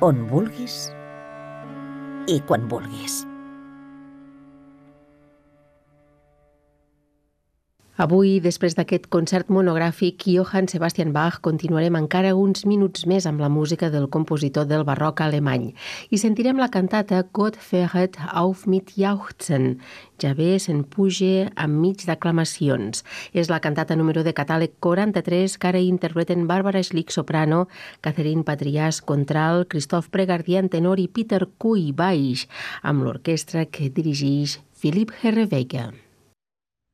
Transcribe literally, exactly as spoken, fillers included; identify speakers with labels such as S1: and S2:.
S1: on vulguis i quan vulguis.
S2: Avui, després d'aquest concert monogràfic, Johann Sebastian Bach, continuarem encara uns minuts més amb la música del compositor del barroc alemany i sentirem la cantata Gott fahret auf mit Jauchzen, Javé se'n puja enmig d'aclamacions. És la cantata número de catàleg quaranta-tres que ara interpreten Bàrbara Schlick, soprano, Catherine Patriàs, contralt, Christophe Pregardian, tenor i Peter Kuy, baix, amb l'orquestra que dirigeix Philipp Herreweghe.